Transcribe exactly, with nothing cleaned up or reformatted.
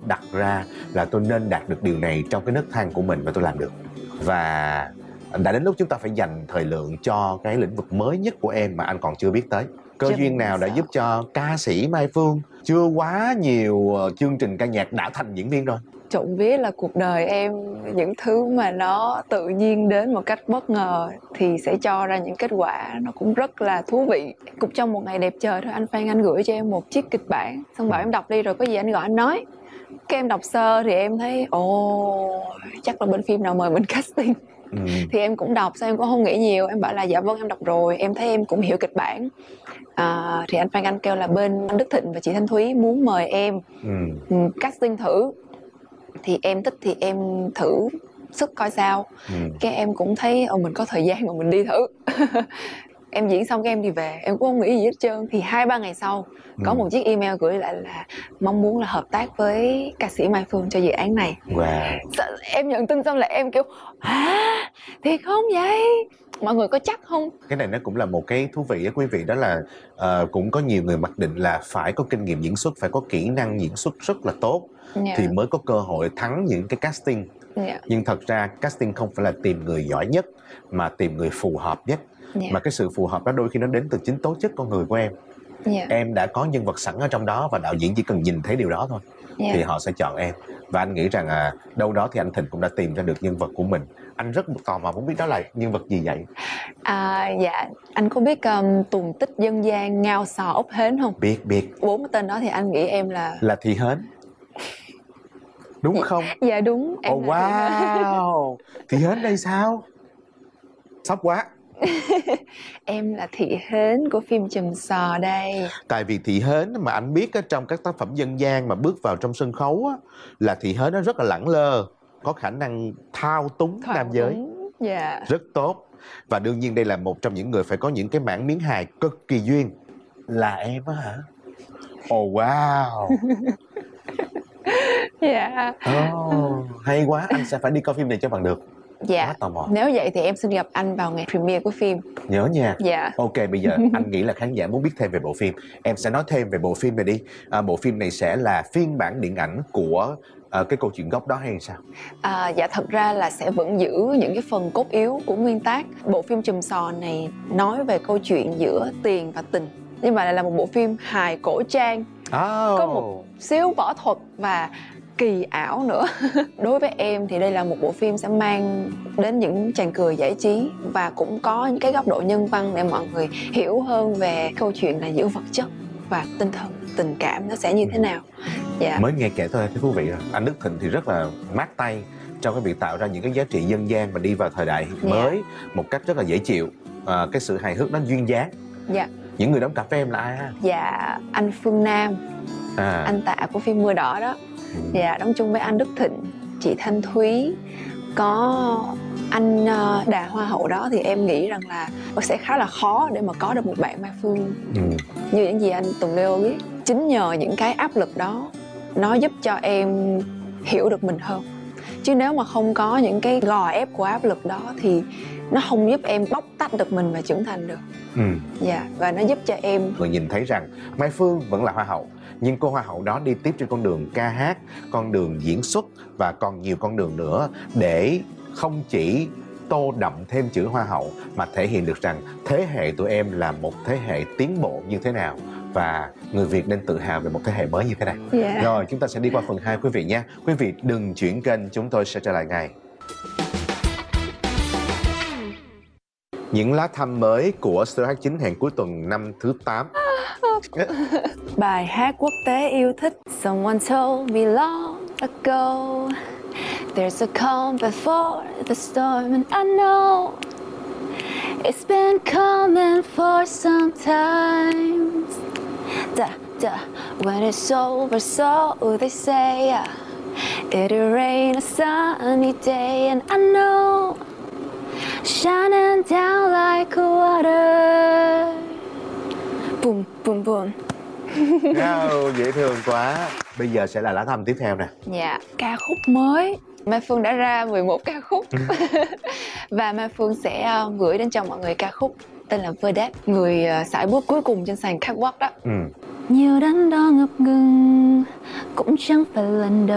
đặt ra là tôi nên đạt được điều này trong cái nấc thang của mình và tôi làm được. Và đã đến lúc chúng ta phải dành thời lượng cho cái lĩnh vực mới nhất của em mà anh còn chưa biết tới. Cơ duyên nào đã giúp cho ca sĩ Mai Phương chưa quá nhiều chương trình ca nhạc đã thành diễn viên rồi? Trộm vía là cuộc đời em, những thứ mà nó tự nhiên đến một cách bất ngờ thì sẽ cho ra những kết quả nó cũng rất là thú vị. Cũng trong một ngày đẹp trời thôi, anh Phan anh gửi cho em một chiếc kịch bản, xong bảo em đọc đi rồi có gì anh gọi anh nói. Cái em đọc sơ thì em thấy ồ, chắc là bên phim nào mời mình casting. Ừ. Thì em cũng đọc, sao em cũng không nghĩ nhiều. Em bảo là dạ vâng em đọc rồi, em thấy em cũng hiểu kịch bản. à, Thì anh Phan anh kêu là bên anh Đức Thịnh và chị Thanh Thúy muốn mời em ừ. casting thử. Thì em thích thì em thử sức coi sao. ừ. Cái em cũng thấy ồ mình có thời gian mà mình đi thử. Em diễn xong cái em đi về, em cũng không nghĩ gì hết trơn. Thì hai ba ngày sau có ừ. một chiếc email gửi lại là mong muốn là hợp tác với ca sĩ Mai Phương cho dự án này. Wow. Em nhận tin xong là em kiểu hả, thiệt không vậy? Mọi người có chắc không? Cái này nó cũng là một cái thú vị á quý vị, đó là uh, cũng có nhiều người mặc định là phải có kinh nghiệm diễn xuất, phải có kỹ năng diễn xuất rất là tốt yeah. thì mới có cơ hội thắng những cái casting. yeah. Nhưng thật ra casting không phải là tìm người giỏi nhất mà tìm người phù hợp nhất. Yeah. Mà cái sự phù hợp đó đôi khi nó đến từ chính tố chất con người của em. yeah. Em đã có nhân vật sẵn ở trong đó và đạo diễn chỉ cần nhìn thấy điều đó thôi yeah. thì họ sẽ chọn em. Và anh nghĩ rằng à, đâu đó thì anh Thịnh cũng đã tìm ra được nhân vật của mình. Anh rất tò mò muốn biết đó là nhân vật gì vậy? À, dạ, anh có biết um, tuồng tích dân gian Ngao Sò Ốc Hến không? Biết, biết. Bốn cái tên đó thì anh nghĩ em là... Là Thị Hến. Đúng dạ, không? Dạ đúng, em oh, là wow. Thị Hến đây sao? Sốc quá. Em là Thị Hến của phim Chùm Sò đây. Tại vì Thị Hến mà anh biết á, trong các tác phẩm dân gian mà bước vào trong sân khấu á, là Thị Hến nó rất là lẳng lơ, có khả năng thao túng Thoại nam giới yeah. rất tốt. Và đương nhiên đây là một trong những người phải có những cái mảng miếng hài cực kỳ duyên. Là em á hả? Oh wow. Dạ. Oh, hay quá, anh sẽ phải đi coi phim này cho bằng được. Dạ, nếu vậy thì em xin gặp anh vào ngày premiere của phim. Nhớ nha. Dạ. Ok, bây giờ anh nghĩ là khán giả muốn biết thêm về bộ phim. Em sẽ nói thêm về bộ phim này đi. à, Bộ phim này sẽ là phiên bản điện ảnh của à, cái câu chuyện gốc đó hay sao? à, Dạ, thật ra là sẽ vẫn giữ những cái phần cốt yếu của nguyên tác. Bộ phim Chùm Sò này nói về câu chuyện giữa tiền và tình, nhưng mà lại là một bộ phim hài cổ trang. oh. Có một xíu võ thuật và kỳ ảo nữa. Đối với em thì đây là một bộ phim sẽ mang đến những tràng cười giải trí và cũng có những cái góc độ nhân văn để mọi người hiểu hơn về câu chuyện là giữa vật chất và tinh thần, tình cảm nó sẽ như thế nào. Dạ. Mới nghe kể thôi thấy thú vị rồi. Anh Đức Thịnh thì rất là mát tay trong cái việc tạo ra những cái giá trị dân gian và đi vào thời đại dạ. mới một cách rất là dễ chịu. à, Cái sự hài hước nó duyên dáng. Dạ. Những người đóng cặp với em là ai ha? Dạ, anh Phương Nam, à. anh Tạ của phim Mưa Đỏ đó. ừ. Dạ, đóng chung với anh Đức Thịnh, chị Thanh Thúy, có anh Đà Hoa Hậu đó. Thì em nghĩ rằng là sẽ khá là khó để mà có được một bạn Mai Phương ừ. như những gì anh Tùng Leo biết. Chính nhờ những cái áp lực đó nó giúp cho em hiểu được mình hơn. Chứ nếu mà không có những cái gò ép của áp lực đó thì nó không giúp em bóc tách được mình và trưởng thành được. ừ. Dạ, và nó giúp cho em người nhìn thấy rằng Mai Phương vẫn là Hoa Hậu, nhưng cô Hoa Hậu đó đi tiếp trên con đường ca hát, con đường diễn xuất và còn nhiều con đường nữa, để không chỉ tô đậm thêm chữ Hoa Hậu mà thể hiện được rằng thế hệ tụi em là một thế hệ tiến bộ như thế nào và người Việt nên tự hào về một thế hệ mới như thế này. yeah. Rồi chúng ta sẽ đi qua phần hai quý vị nhé. Quý vị đừng chuyển kênh, chúng tôi sẽ trở lại ngay. Những lá thăm mới của số hát chín hẹn cuối tuần năm thứ tám. Bài hát quốc tế yêu thích. Someone told me long ago there's a calm before the storm, and I know it's been coming for some time. Da, da, when it's over, so they say it'll rain a sunny day, and I know shining down like water. Boom, boom, boom. Wow, dễ thương quá. Bây giờ sẽ là lá thăm tiếp theo nè. Dạ, ca khúc mới. Mai Phương đã ra mười một ca khúc. Và Mai Phương sẽ uh, gửi đến cho mọi người ca khúc tên là Vedette, người uh, sải bước cuối cùng trên sàn catwalk đó. ừ. Nhiều đắn đo ngập ngừng cũng chẳng phải lần đầu